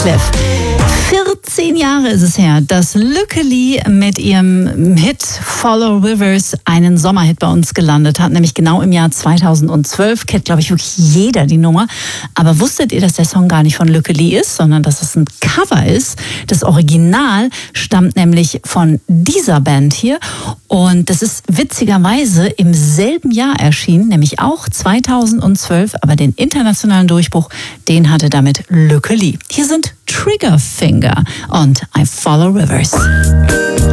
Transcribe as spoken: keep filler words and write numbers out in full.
Wyclef. vierzehn Jahre ist es her, dass Lücke Lee mit ihrem Hit Follow Rivers einen Sommerhit bei uns gelandet hat, nämlich genau im Jahr zweitausendzwölf. Kennt, glaube ich, wirklich jeder die Nummer. Aber wusstet ihr, dass der Song gar nicht von Lücke Lee ist, sondern dass es ein Cover ist? Das Original stammt nämlich von dieser Band hier. Und das ist witzigerweise im selben Jahr erschienen, nämlich auch zweitausendzwölf. Aber den internationalen Durchbruch, den hatte damit Lücke Lee. Hier sind Triggerfinger und I Follow Rivers.